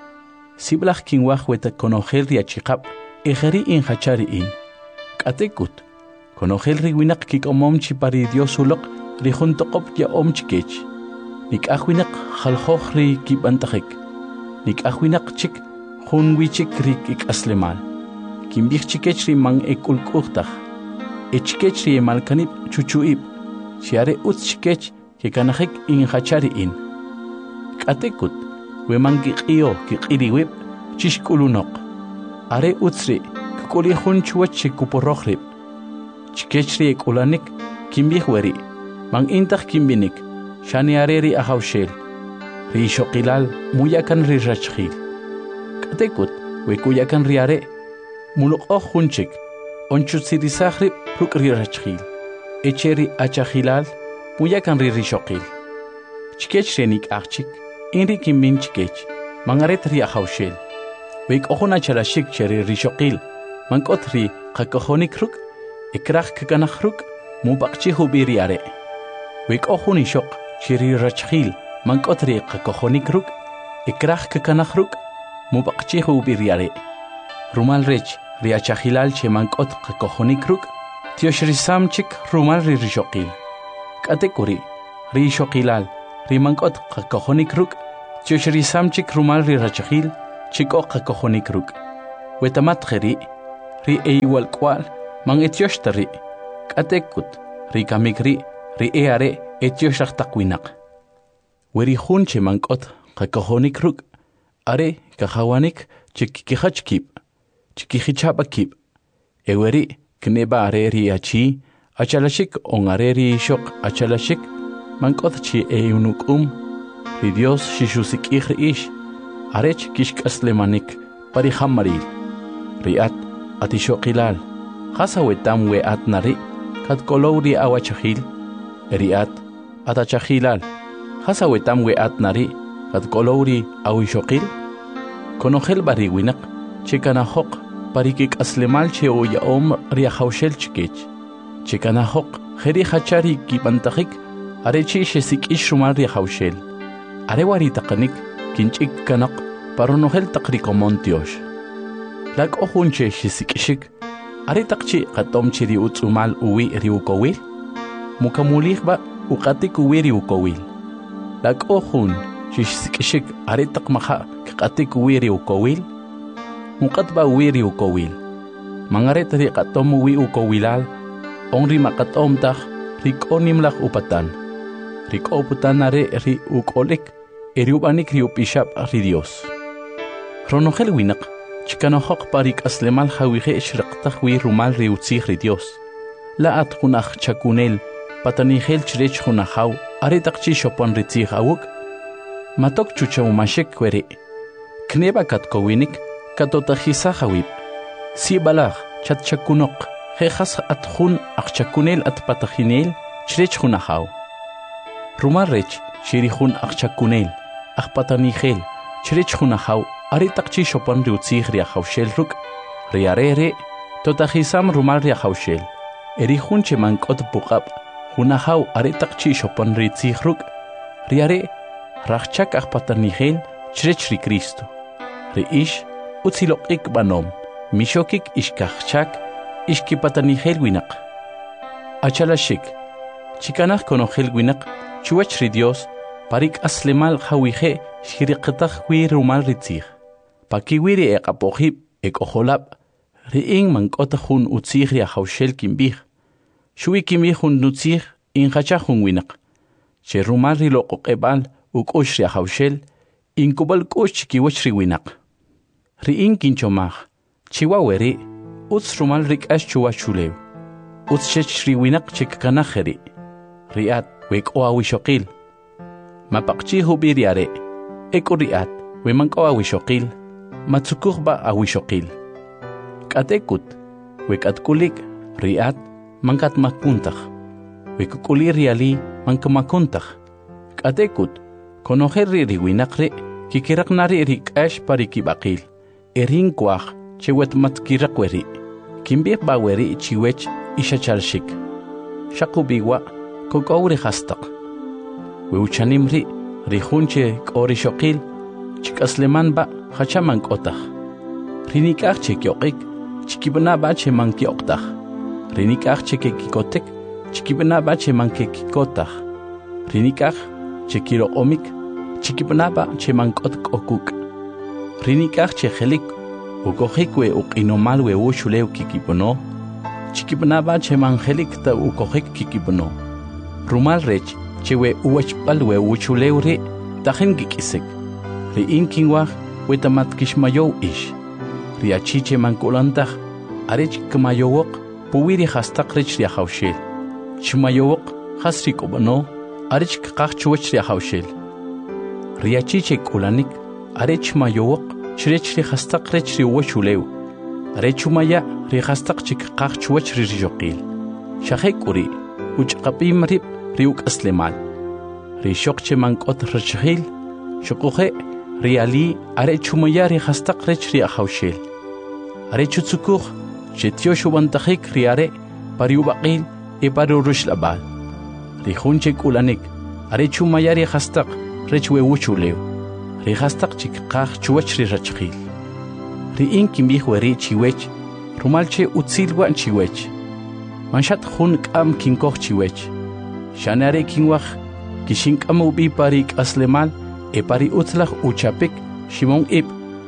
siblaj kinwaj weta konojel riachiqab ejeri in hachari in katekut konojel riwinaq kikomom chipari Dios uloq rihun toqop ya om chikech nik ahwinaq khalkhoj ri kibantajik nik ahwinaq chik hun wichik ri kikaslemal kimbih chikech ri man ekulqujtaj echkech ri malkanib chuchuib chiare utz chikech kikanajik in hachari in katekut wemanki qio kiqiriwib chishkulunoq are utzri kukuli hun chuwach kuporojrib chikechri ekulanik kimbih weri man intaj kimbinik shani areri ahawshel ri shoqilal muyakan ri rachkhil katekut we kuyakan riare muluqoj hunchik onchutsirisajrib rukri rachkhil echeri achahilal muyakan ri rishoqil chikechrenik achik inri kimbin chikech mangaret ri ahawshel we kohona charashik cheri rishoqil mankotri qakohonik ruk ikrach kakanakhruk mubaqchi hubiriare we kohoni shoq cheri rachkhil mankotri qakohonik ruk ikrach kakanakhruk mubaqchi hubiriare rumal rech ri achahilal che mankot qakohonik ruk tioshri samchik rumal ri rishoqil katekuri ri shoqilal ri mankot qakohonik ruk tioshri samchik rumal ri rachkhil chikoqa kojonik ruk wetamat kheri ri eiwal kwal man etiochtari katekut ri kamikri ri eare etioshach takwinaq weri hunche mankot qakojonik ruk are kahawanik chikikihachkib chikihichapakib eweri kneba areri achi achalashik on areri shok achalashik mankot chi eunukum ri Dios shishusik ish arech kishkaslemanik parihamaril riat atishokilal hasawetam we atnari kat kolowri awachahil riat atachahilal hasawetam we atnari kat kolowri awishokil konojel bariwinak chikanahok parikik aslemal che oya om riahaushel chikech chikanahok kheri hachari kipantahik arechi shesik ishrumal riahaushel arewari taqanik kinchik kanak paronojel taqrikomontiosh lak ohunche shisikishik ari taqchi qatomchi ri utsumal uwi ri ukowil mukamulihba uqatik uwi ri ukowil lak ohun shisikishik ari taqmaha qatik uwi ri ukowil muqatba uwi ri ukowil mangaret ri qatom uwi ukowilal onri maqatomtaq ri konimlaq upatan ri koputanare ri ukolik eriubanik riupishap ri Dios ronojel winak chikanohok parik aslemal hawije shraqtaq wi rumal riutzig ri Dios la atqunaj chakunel patanihel chrech hunahaw aritaqchi shopon ritzig awuk matok chuchawmashek kweri kneba katkowinik katotajisa hawib si balag chatchakunok jejas atjun aqchakunel atpatajinel chrech hunahaw rumal rech shirihun aqchakunel aqpatanihel chrech hunahaw aritaqchi shopon riutzig riahawshel ruk riarere totajisam rumal riahawshel erihun chemankot puqab hunahaw aritaqchi shopon ritzig ruk riare rachchak aqpatanihel chrech ri Cristo riish utziloqik banom mishokik ishkachchak ishkipatanihel winaq achalashik chikanaj konojel winaq chuwach ri Dios parik aslemal hawije shiriqtaq wi rumal ritzig pakiwiri eqapojib ekojolab riin mankota jun utzig riahawshel kimbij shuwi kimbij jun nutzig inhacha jun winaq che rumal riloqoqebal uk'ush riahawshel inkubal k'ush chikiwach ri winaq riin kinchomaj chiwaweri utz rumal rik'ash chuwachulew utz chech ri winaq chikkanajeri riat wek'oawishoqil mapaqchi hubiriare eko riat we manqoawishoqil matzukujba awishoqil k'atekut we k'atkulik riat mankatmakuntaj we kukuli riali mankamakuntaj k'atekut konojer ri riwinaqri kikiraqnari rik'ash parikibaqil erin kuaj chewet matkiraqweri kimbij baweri chiwech ishachalshik shaqubiwa kokowri hastaq we uchanimri rijunche k'orishoqil chik'aslemanba hachaman k'otaj rinik'aj chekyoqik chikibnaba cheman kyoqtaj rinik'aj chekekikotek chikibnaba cheman kekikotaj rinik'aj chekiroqomik chikibnaba cheman k'ot k'okuk rinik'aj chejelik ukojik we uq'inomal we uxulew kikipono chikibnaba cheman jelik ta ukojik kikipono rumal rech chewe uwachpal we uchulew ri tajen kikisek ri inkinwaj we tamatkishmayow ish ri achiche mankulantaj arech kmayowoq puwiri hastaq rech riahawshel chmayowoq hasri k'ubano arech kqaj chuwach riahawshel ri achiche k'ulanik arech mayowoq chrech ri hastaq rech ri uwachulew arech umaya ri hastaq chikqaj chuwach ri riyoqil shajek'uri uchqapim rib riuk aslemal ri shokche mankot rachhil shokuhe riali are chumaya ri hastaq rech ri ahawshel are chutsukuj chetio shubantajik riare pariubaqil e parurushlabal ri hunche kulanik are chumaya ri hastaq rech we uchulew ri hastaq chikqaj chuwach ri rachhil ri inkim bihweri chiwech rumalche utsilwan chiwech manshat hun k'am kinkoj chiwech shanare kinwaj kishink'am ubi parik aslemal e pari utzlaj uchapik shimon ib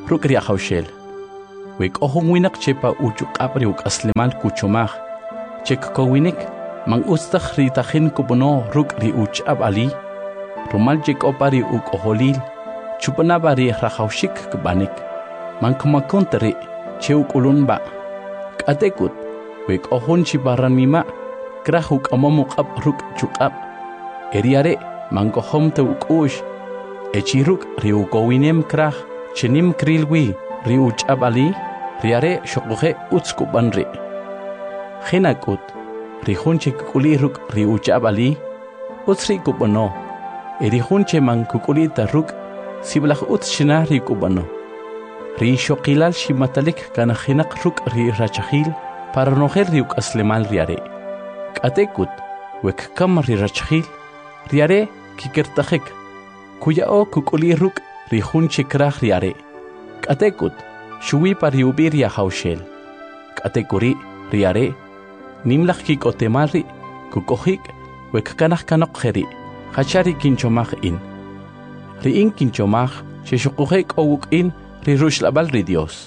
ruk ria haushel. Wek ohong winak chepa ujuk apri uk aslimal kuchomah. Chek ko winik mang ustakh ri takhin kubono ruk ri uch ab ali. Rumal jek opari uk oholil. Chupanabari rahaushik kbanik. Mang kumakontari cheuk ulun ba. Katekut wek ohon chibaran mima. Krahuk amamuk ab ruk chuk ab. Eriare mang kohom te uk ush. Echiruk riu gowinem krah. Chenim krilwi riu chab ali. Riare shokuhe utskubanri. Khinakut rihunche kukuliruk riu chab ali. Utsri kubano. Erihunche mang kukulita ruk. Siblah utshina ri kubano. Ri shokilal shimatalik kana khinak ruk ri rachahil. Para noher riuk aslemal riare. Katekut wek kam ri rachahil. Riare kikertahek. Kuya o kukuliruk rihunche krah riare. Katekut shui pariubir ya haushel. Katekuri riare. Nimlach kik otemari kukohik wek kanah kanok heri. Hachari kinchomach in. Riin kinchomach sheshukuhek owuk in rirushlabal ri Dios.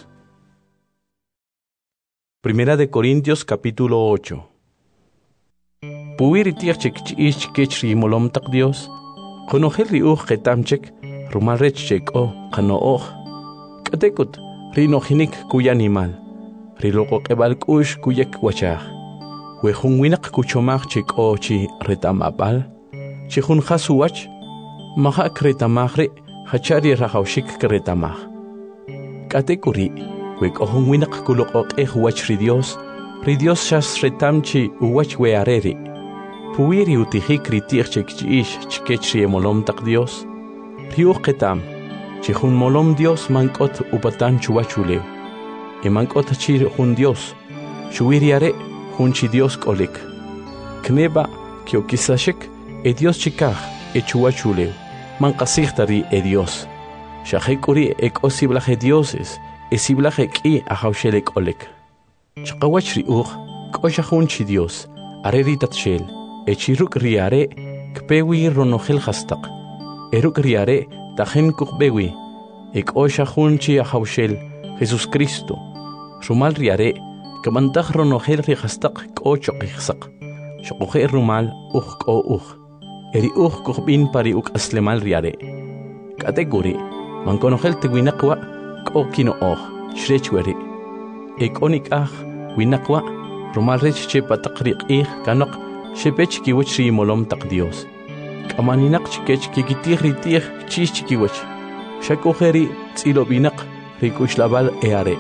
Primera de Corintios capítulo ocho. Puwiri tiachek chiich kechri molom tak Dios. Konohel ri uch ketamchek rumalrech chek o kano och. Katekut rinohinik kuya animal. Riloko kebal kush kuyek wachach. Wehun winak kuchomach chek o chi retamabal. Chihun khasuwach. Maha kretamachre hachari rahaushik kretamach. Katekuri wek ohun winak kulok eh wach ri Dios. Ri Dios shas retamchi uwach weareri. Puwiri utihik ritich chek chiish chikechri molom tak Dios. Riuch ketam. Chihun molom Dios mankot upatan chuachuleu. E mankot chir hun Dios. Shuiriare hun chi Dios kolik. Kneba kiokisashek e Dios chikach e chuachuleu. Mankasichtari e Dios. Shahekuri ek osiblaje dioses. E siblaje ki a haushelek olek. Chakawach riuch koshahun chi Dios. Areritat shel. E chiruk riare kpewi ronohel hastak. Eruk riare tajen kukbewi. Ek oshahun chi a haushel Jesus Cristo. Rumal riare kamantah ronohel ri hastak kochok ihsak. Shokohe rumal uch ko uch. Eri uch kukbin pari uk aslemal riare. Kategori mankonohel te winakwa ko kino och shrechweri. Ek onik ah winakwa rumal rech che patakriq ih kanok shepech kiwach ri molom tak Dios. Kamaninak chikech kikitih ritih chis chikiwach. Shakoheri tsilobinak rikushlabal eare.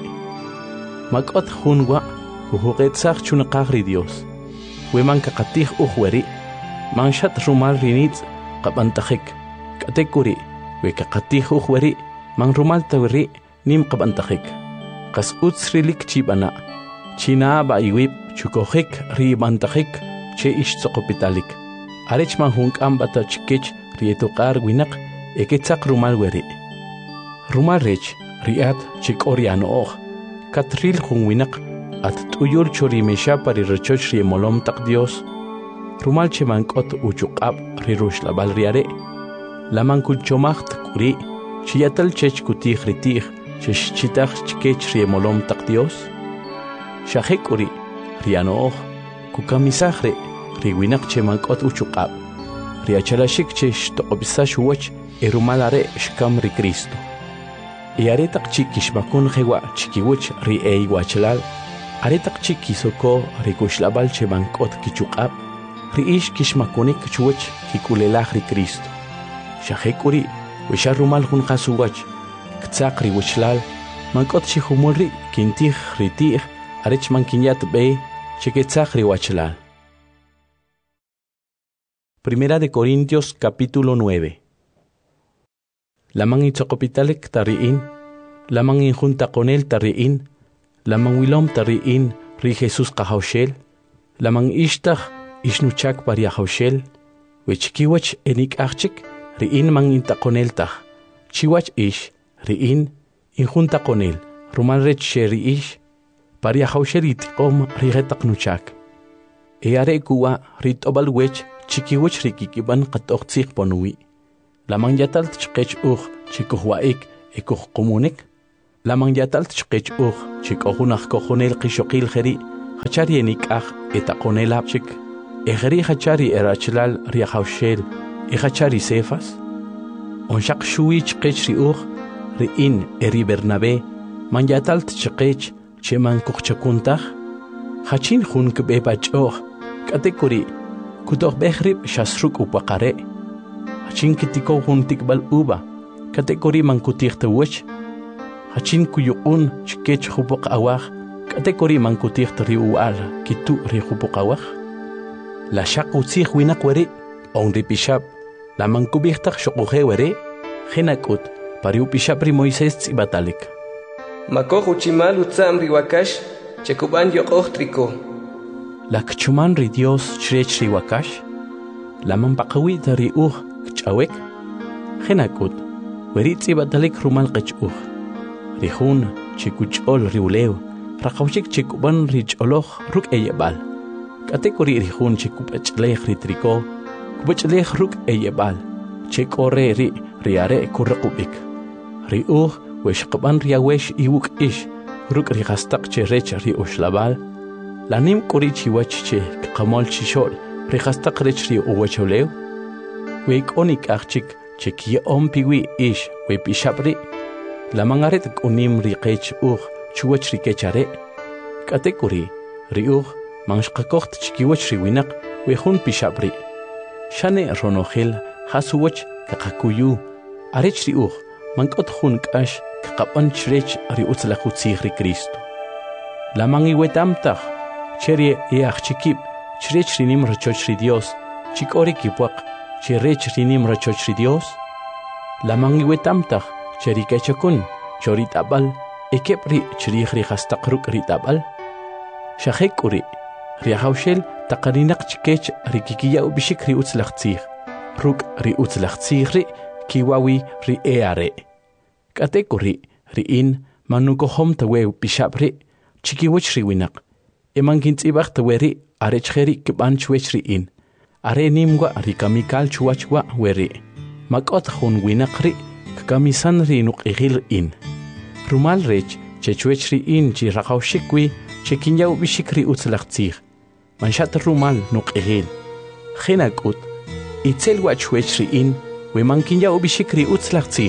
Makot hunwa huhuket sach chunakah ri Dios. Weman kakatih uhweri. Manshat rumal rinitz kapantahik. Katekuri we kakatih uhweri. Man rumal tawri nim kapantahik. Kas utsrilik chibana. China ba iwip chukohik ri bantahik. Che ish tsokopitalik. Arech man hunk ambata chikech rietokar winak eketsak rumal weri. Rumal rech riat chik oriano och. Katril hun winak at tuyur chorimesha pari rechoch rie molom tak Dios. Rumal che mankot uchukab rirush la balriare. La mankul chomacht kuri chiatal chech kutih ritih chesh chitach chikech rie molom tak Dios. Shahek uri riano och. Kukamisahre riwinak che mankot uchukab. Riachalashik che shtoqbisash wach erumalare shkam ri Cristo. E aretak chikish makun hewa chikiwach ri ei wachalal. Aretak chikisoko rikushlabal che mankot kichukab. Ri ish kishmakunik chuwach kikulelach ri Cristo. Shahekuri wisharumal hun khasuwach. Ktsak ri wachlal. Mankot chihumulri kintih ritih arech mankinyat be. Chequetzach riwachlal. Primera de Corintios capítulo nueve. Lamang itzokopitalik tariin, lamang injunta con él tariin, lamang wilom tariin ri Jesús kahaushel, lamang ishtach ishnuchak paria haushel, wechikiwach enik achik riin mang inta con él tach, chiwach ish riin injunta con él, rumal rech sheri ish, paria hausherit om rigetak nuchak. E are kuwa rit obal wech chikiwach rikikiban qatoqtsik ponui. Lamang yatal chqech uch chikuhwaik ekuh komunik. Lamang yatalt chqech uj chik ogunach cojonel qishoqil jeri hachari enikaj etakonel apchik ejeri hachari erachlal riahaushel ejachari sefas onshaq shui chqech ri uj ri in eri Bernabé man yatalt chqech cheman kuchkuntaj hachin jun kbeba choj katekuri kutoh behrib shasruk upaqare hachin kitiko jun tikbal uba katekuri man kutijtawch hachin kuyuqun chkech hupoq awaj katekuri man kutijirt ri ual kitu ri hupoq awaj la shaq utzij winaq weri on ri pishab la man kubijtaj shoquje weri jenakut pari upishab ri Moisés tsibatalik
makoj uchimal utzam ri wakash chekuban yoqoj triko
la kchuman ri Dios chrech ri wakash la man paqawit ri uj kchawek jenakut weri tsibatalik rumal qechuj ri jun chikuchol ri ulew raqawchik chikuban ri choloj ruk eyebal katekuri ri jun chikupachlej ri triko kupachlej ruk eyebal chekorre ri ri are kurqubik ri uj weshqban ri awesh iwuk ish ruk ri gastaq cherech ri ushlabal lanim kuri chiwach che qamol chishol ri gastaq rech ri uwacholew weikonik achchik chekie ompiwi ish we pishabri la mangaret kunim ri qech uj chuwach ri kechare katekuri ri uj manshqakocht chikiwach ri winaq we jun pishabri shane ronojel hasuwach kaqakuyu arech ri uj mankot jun k'ax kaqapan chrech ri utzlajutzij ri Cristo la mangiwetamtaj cherie eaj chikib chrech ri nim rochoch ri Dios chikori kipwaq cherech ri nim rochoch ri Dios la mangiwetamtaj cheri kechakun chori tabal ekepri chrij ri hastaq ruk ri tabal shajekuri ri haushel taqarinaq chikech ri kikiya ubishik ri utzlajtzij ruk ri utzlajtzij ri kiwawi ri eare katekuri ri in manukohom tawe pishabri chikiwach ri winaq emankin tzibaq taweri arechjeri kiban chwech ri in are nimwa ri kamikal chuachwa weri makot jun winaq ri kamisan ri nuq'ijil in rumal rech chechwech ri in chi raqawshikwi chekinyaw bishik ri utzlajtzij manshat rumal nuq'ijil jenakut itzel wachwech ri in we mankinyaw bishik ri utzlajtzij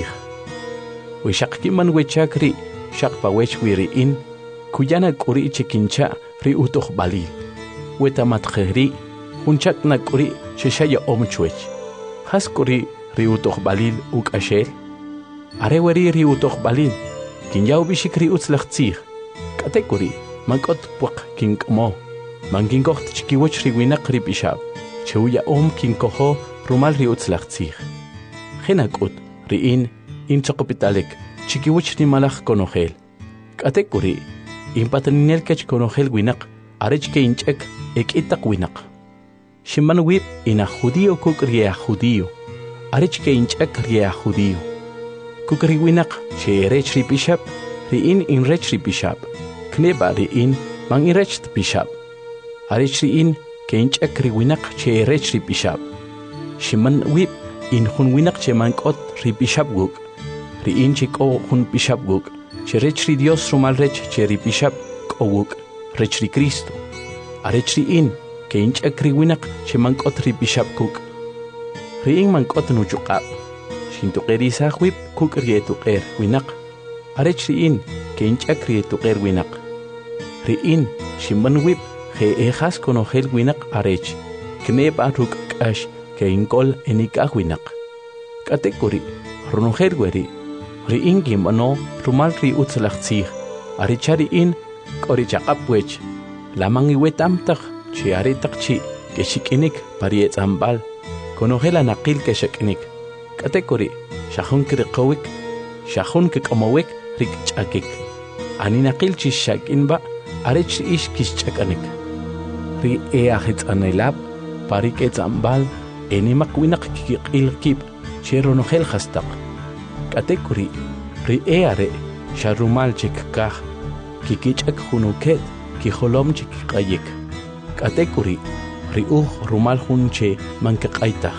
we shaqkiman wechak ri shaqpawech wi ri in kuyana k'uri chekincha ri utuj balil we tamatjeri junchak na k'uri cheshaya omchwech has k'uri ri utuj balil uk'ashel are weri ri utuj balil kinyaw bishik ri utzlajtzij katekuri mankot puaq kink'mo mankinkoht chikiwach ri winaq ri pishab chewya om kinkojo rumal ri utzlajtzij jenakut ri in inchoqpitalek chikiwach ri malaj konojel katekuri inpataninel kech konojel winaq arech ke inch'ek ek'itaq winaq shiman wib ina judío kuk ria judío arech ke inch'ek ria judío kuk ri winaq che rech ri pishab ri in inrech ri pishab kneba ri in man inrech pishab arech ri in ke inch'ek ri winaq che rech ri pishab shiman wib in jun winaq che mank'ot ri pishab guk ri in chik'o jun pishab guk che rech ri Dios rumal rech che ri pishab k'owuk rech ri Cristo arech ri in ke inch'ek ri winaq che mank'ot ri pishab kuk ri in mank'ot nuchuq'ab shintuqerisaj wib kuk ri etuq'er winaq arech ri in ke inch'ek ri etuq'er winaq ri in shiman wib je ejas konojel winaq arech kneba ruk k'ax ke inkol enikaj winaq katekuri ronojel weri ri in gimbano rumal ri utzlajtzij arechari in k'ori chaq'apwech lamang iwetamtaj chi aretaq chi ke xik'inik pari etz'amb'al konojel anaqil ke xek'nik katekuri xajun kriqowik xajun kik'omowik ri kch'akik aninaqil chi xak'inba arech ri ix kixch'ak'anik ri eaj etz'anelab pari k'etz'amb'al enimaq winaq kiq'il kib che ronojel hastaq katekuri ri eare sharumal chikkaj kikich'ak junuket kijolom chikq'ayik katekuri ri uj rumal jun che mankaq'aytaj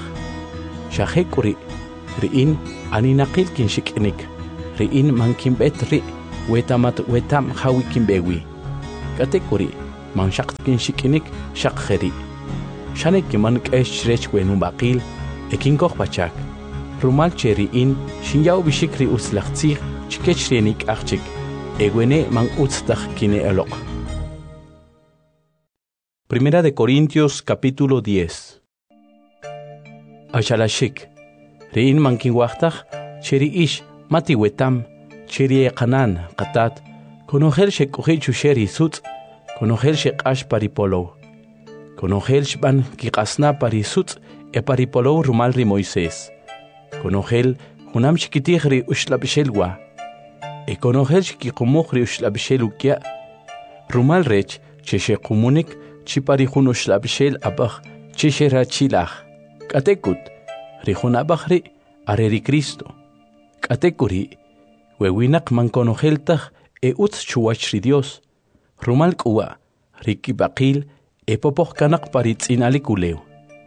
xajekuri ri in aninaqil kinxik'nik ri in mankinb'et ri wetamat wetam hawi kimbewi. Katekuri man shaqtkin shikinik shaqkheri. Shanek man kesh rech wenum baqil ekin koch pachak. Rumal cheri in shinyaw bishikri uslaqtsig chikechrenik achik. Egwene man utstach kine elok. Primera de Corintios capítulo diez. Ashalashik. Rein man kinwachtach cheri ish mati wetam cheri qanan qatat konogel shekogel chusheri sut konogel shekash paripolo konogel shban kiqasna parisut e paripolo rumal ri Moisés konogel hunam shikitihri ushlabshelwa e konogel shikikumukhri ushlabshelukia rumal rech cheshekumunik chipari hun ushlabshel abach chesherachilach katekut rihun abachri areri Cristo katekuri wewinak man konogeltach e uts chuachri Dios rumal kuwa riki baqil e popoch kanak paritz inalikuleu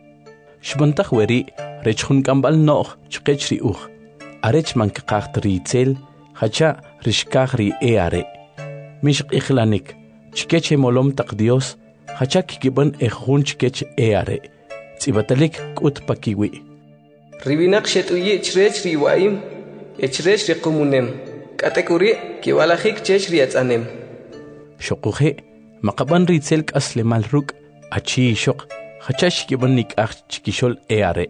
shbantach weri rechun kambal noch chqechri uch arech man kaqachtri tzel hacha rishkagri e are mish ikhlanik chkeche molom taq Dios hacha kiban e khun chkech e are tsibatalik kut pakiwi
Ribinak shetuyi chrech riwaim echrech riqumunem katekuri kiwalajik chech riatzanem
shoquhe maqaban ritzel kasle malruk achi shoq hachash kibanik ach chikishol eare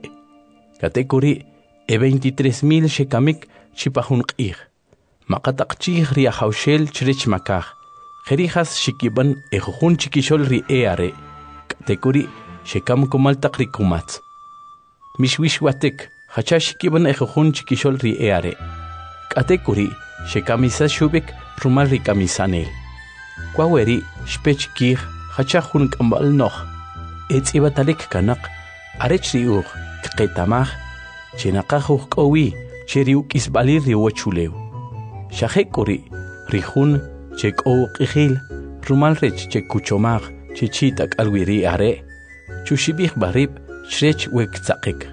katekuri e veintitrés mil shekamik chipahun qih maqataqchi ria haushel chrech makaj kherijas shikiban e khun chikishol ri eare katekuri shekam kumal taqrikumat Mishwishwatek, hachash kiban ejojun chikishol ri eare. Katekuri, shekamisa shubik, rumal ri kamisanel. Kwaweri, shpech kir, hachahun kambal noch. Etz ibatalik kanak, arech riur, kqetamach, chenakajuh kowi, cheriuk isbalir ri wachuleu. Shahekuri, rihun, chek o qihil, rumal rech chek kuchomach, chichitak alwiri are, chushibih barib, Shrech wek tzaqik.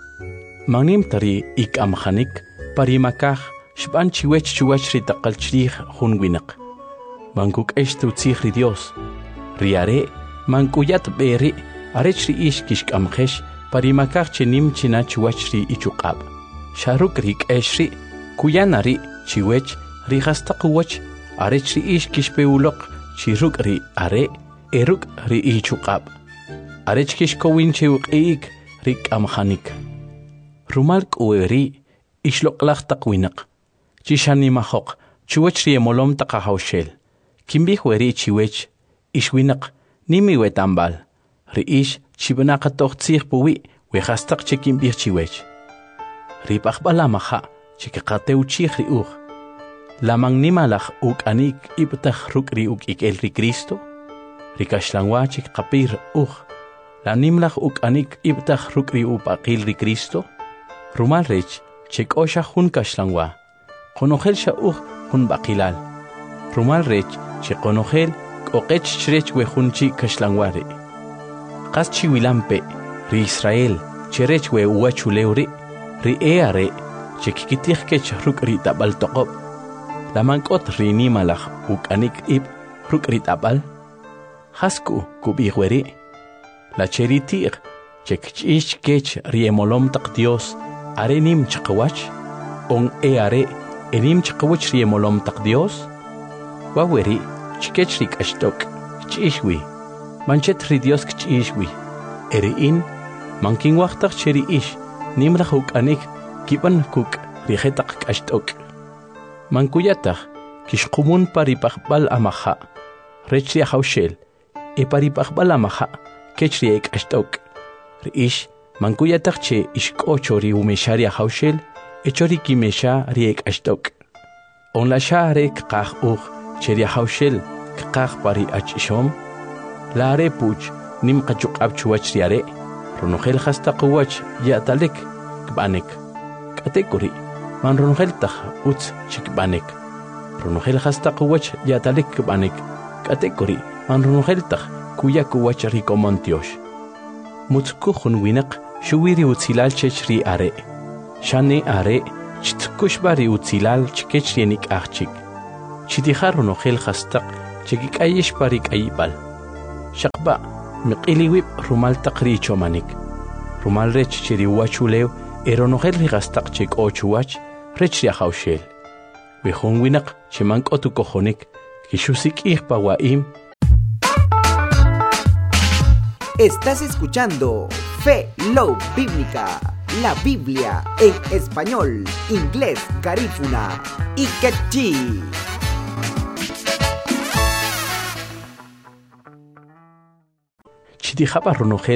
Manim tari ik amkhanik parimakaj shban chiwech chuwach ri taqal chrij hun winak. Mankuk eshtu tzihri Dios. Riare mankuyat beri arech ri ish kishk amkhesh parimakaj chenim china chuwach ri ichuqab. Sharuk rik eshri kuyanari chiwech ri gastaqwach arech ri ish kishpeulok chiruk ri are eruk ri ichuqab. Arech kishkowin chewqik rik amkhanik. Rumal kuweri ishloklah taqwinak. Chishani mahok chuwech ri molom taqahawshel. Kimbih weri chiwech ishwinak nimi wetambal. Ri ish chibanaqa toqtsih puwi wehastaq chikimbih chiwech. Ri paqbala maha chikaqateu chih ri uj. Lamang nimalaj uk anik ibtah ruk ri uk ikel ri Cristo. Ri kashlangwa chikqapir uj. La nimlach uk anik ibtach rukri upaqil ri Cristo, rumal rech chek osha hun kashlangwa, konogel sha uj hun baqilal, rumal rech che konogel koqech chrech we hun chi kashlangware. Qas chi wilampe ri Israel cherech we uachulewri, ri eare che kikitih kech rukri tabal toqob, la mankot ri nimalach uk anik ib rukri tabal, hasku kubihweri, La cheritir, chekchish kech riemolom tak Dios, arenim chakawach, on e are, enim chakawach riemolom tak Dios, waweri, chikechrik ashtok, chishwi, manchet ri Dios kchishwi, eri in, manking wachtak cheri ish, nimlahuk anik, kipan kuk, rihetak ashtok. Mankuyatak, kishkumun paripakbal amaha, rechri haushel, e paripakbal amaha, Kechriek ashtok. Riish, mankuyatak che ishkocho ri umesharia haushel, echori kimesha riek ashtok. On la sharek kach uch, cheria haushel, kach pari achishom. La are puch, nim kachuk abchuach riare, ronogel hastakuwach yatalek, kbanek. Katekuri, man ronogel tach uts chikbanek. Ronogel hastakuwach yatalek kbanek. Katekuri, man ronogel tach kuyaku wachari komontiosh. Mutskukhun winak shuwiri utzilal chechri are. Shane are chitkushbari utzilal chikechrienik achchik. chitija ronogel hastaq chekikayesh parik ayibal shaqba miqiliwib rumal taqri chomanik rumal rech chiriwachulew eronogel hastaq chek ochuwach rech riahaushel wihon winak chimank otu kojonik kishusik ihpa waim.
Estás escuchando Fe Love Bíblica, la Biblia en español, inglés, garífuna y quechí.
Chitijapa ronogel